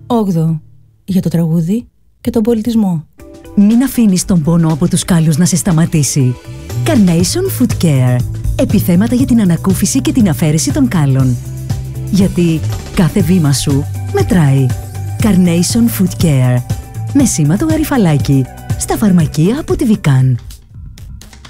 8. Για το τραγούδι και τον πολιτισμό. Μην αφήνεις τον πόνο από τους κάλους να σε σταματήσει. Carnation Foot Care. Επιθέματα για την ανακούφιση και την αφαίρεση των κάλων. Γιατί κάθε βήμα σου μετράει. Carnation Foot Care. Με σήμα το γαριφαλάκι. Στα φαρμακεία από τη Vican.